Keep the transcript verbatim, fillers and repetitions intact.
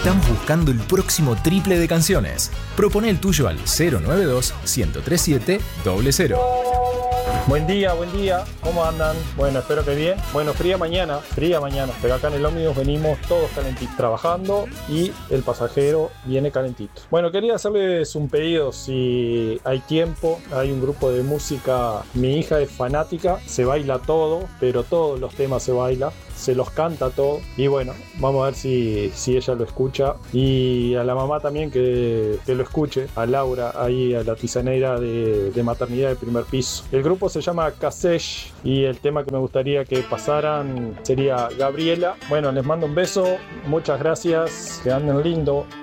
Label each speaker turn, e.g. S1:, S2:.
S1: Estamos buscando el próximo triple de canciones. Propone el tuyo al cero nueve dos, uno cero tres siete, cero cero.
S2: Buen día, buen día, ¿cómo andan? Bueno, espero que bien. Bueno, fría mañana, fría mañana, pero acá en el ómnibus venimos todos calentitos trabajando y el pasajero viene calentito. Bueno, quería hacerles un pedido si hay tiempo. Hay un grupo de música, mi hija es fanática, se baila todo, pero todos los temas se baila, se los canta todo y bueno, vamos a ver si, si ella lo escucha y a la mamá también que, que lo escuche, a Laura, ahí a la tisanera de, de maternidad de primer piso. El grupo se llama Casesh y el tema que me gustaría que pasaran sería Gabriela. Bueno, les mando un beso, muchas gracias, que anden lindo.